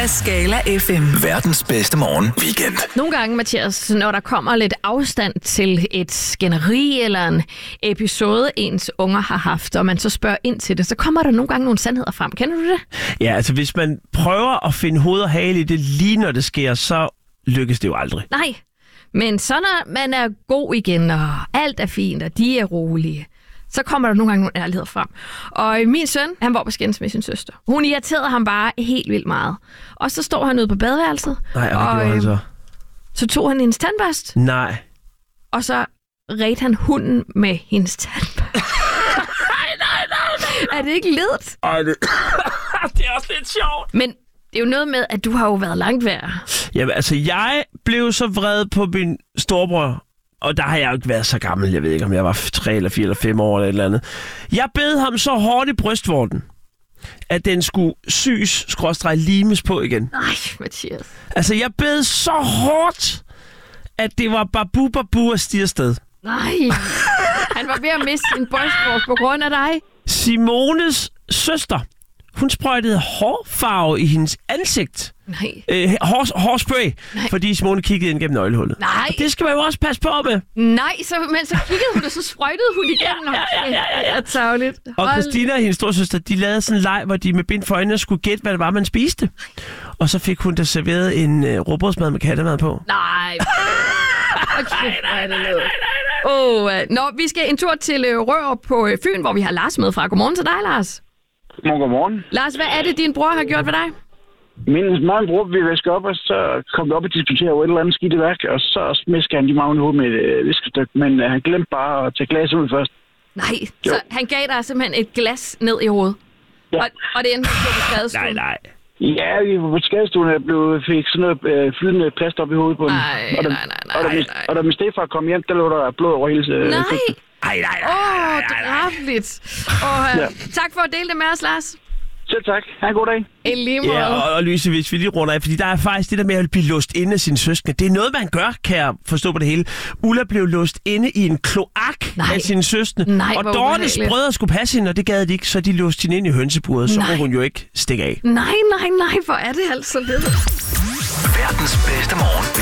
af Skala FM. Verdens bedste morgen weekend. Nogle gange, Mathias, når der kommer lidt afstand til et skænderi eller en episode, ens unger har haft, og man så spørger ind til det, så kommer der nogle gange nogle sandheder frem. Kender du det? Ja, altså hvis man prøver at finde hoved og hale i det lige når det sker, så lykkes det jo aldrig. Nej, men så når man er god igen, og alt er fint, og de er rolige, så kommer der nogle gange nogle ærligheder frem. Og min søn, han var på skændes med sin søster. Hun irriterede ham bare helt vildt meget. Og så står han ude på badeværelset. Nej, og hvad gjorde han så? Så tog han hendes tandbørst. Nej. Og så redte han hunden med hendes tandbørst. Nej. Er det ikke ledt? Ej, det er også lidt sjovt. Men det er jo noget med, at du har jo været langt værre. Jamen, altså, jeg blev så vred på min storebror. Og der har jeg jo ikke været så gammel. Jeg ved ikke, om jeg var 3 eller 4 eller 5 år eller et eller andet. Jeg bed ham så hårdt i brystvorten, at den skulle limes på igen. Nej, Mathias. Altså, jeg bed så hårdt, at det var babu og stige afsted. Nej. Han var ved at miste sin brystvort på grund af dig. Simones søster, hun sprøjtede hårfarve i hendes ansigt. Nej. Hårspray, fordi Simone kiggede ind gennem nøglehullet. Nej. Og det skal man jo også passe på med. Nej, men så kiggede hun, og så sprøjtede hun igennem. Ja. Tavligt. Og Christina og hendes storsøster, de lavede sådan en leg, hvor de med bind for øjnene skulle gætte, hvad det var, man spiste. Og så fik hun da serveret en rugbrødsmad med kattemad på. Nej. Nå, vi skal en tur til Rør på Fyn, hvor vi har Lars med fra. Godmorgen til dig, Lars. Godmorgen. Lars, hvad er det, din bror har gjort ved dig? Min bror vil væske op, og så kom vi op og diskutere over et eller andet skidt værk, og så smæsker han de magne hoved med et viskestykke, men han glemte bare at tage glas ud først. Nej, så han gav dig simpelthen et glas ned i hovedet? Ja. Og det endte på skadestuen? Nej. Ja, vi var på skadestuen, og fik sådan noget flydende plast op i hovedet på den. Nej. Og da min stefar kom hjem, der lå der blod over hele Nej. Nej. Drabligt. Tak for at dele det med os, Lars. Selv tak. Ha' en god dag. En lige måde. Ja, og Louise, hvis vi lige runder af, fordi der er faktisk det der med at blive låst inde af sine søskende. Det er noget, man gør, kan jeg forstå på det hele. Ulla blev låst inde i en kloak af sine søskende. Nej, og Dortes brødre skulle passe hende, og det gad de ikke, så de låste hende ind i hønseburet. Så kunne hun jo ikke stikke af. Nej, hvor er det altså lidt. Verdens bedste morgen